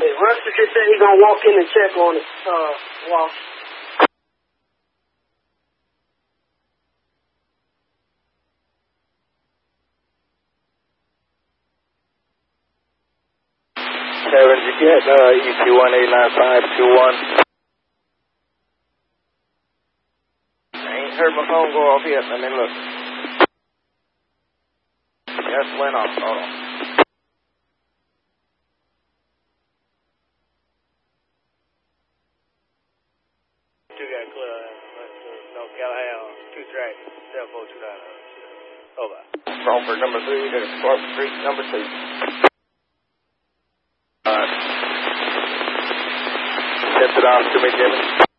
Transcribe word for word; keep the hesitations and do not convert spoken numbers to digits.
Hey, Ruster just said he's going to walk in and check on it. Uh, Walsh. Kevin, did you get uh, E T one eight nine five two one? I ain't heard my phone go off yet. Let me look. Just went off. Hold on. Two got clear. No, Callahan on two track. seven four two nine. Over. Crawford number three to Crawford Street number two. Uh, Sent it on to me, Jimmy.